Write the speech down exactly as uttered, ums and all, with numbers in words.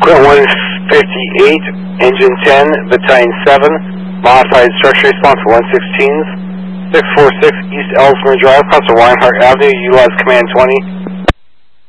Equipment one fifty-eight, Engine ten, Battalion seven, Modified Structure Response for one sixteens, six forty-six East Ellsmere Drive, across the Reinhardt Avenue, utilize Command twenty.